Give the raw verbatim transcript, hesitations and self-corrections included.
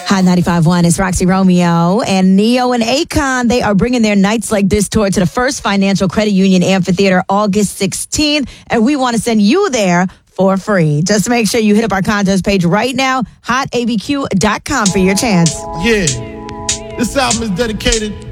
Hot ninety-five point one, it's Roxy Romeo and Neo and Akon. They are bringing their Nights Like This tour to the First Financial Credit Union Amphitheater August sixteenth, and we want to send you there for free. Just make sure you hit up our contest page right now, hot a b q dot com for your chance. Yeah, this album is dedicated